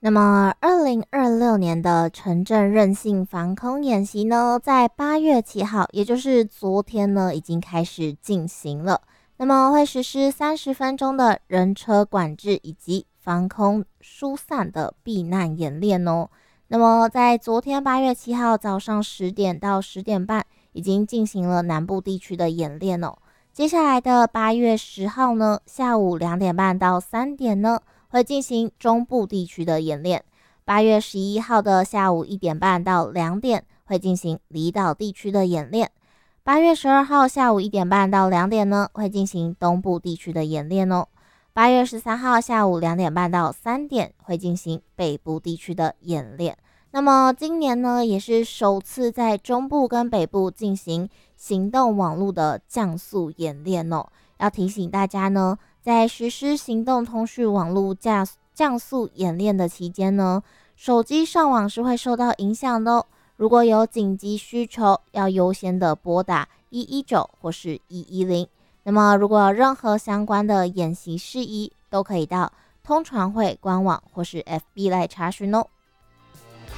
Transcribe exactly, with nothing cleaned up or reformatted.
那么，二零二六年的城镇韧性防空演习呢，在八月七号，也就是昨天呢，已经开始进行了。那么，会实施三十分钟的人车管制以及防空疏散的避难演练哦。那么，在昨天八月七号早上十点到十点半，已经进行了南部地区的演练哦。接下来的八月十号呢，下午两点半到三点呢，会进行中部地区的演练。八月十一号的下午一点半到两点会进行离岛地区的演练。八月十二号下午一点半到两点呢，会进行东部地区的演练哦。八月十三号下午两点半到三点会进行北部地区的演练。那么今年呢，也是首次在中部跟北部进行行动网络的降速演练哦。要提醒大家呢，在实施行动通讯网络降降速演练的期间呢，手机上网是会受到影响的哦。如果有紧急需求，要优先的拨打一一九或是一一零。那么如果有任何相关的演习事宜，都可以到通传会官网或是 F B 来查询哦。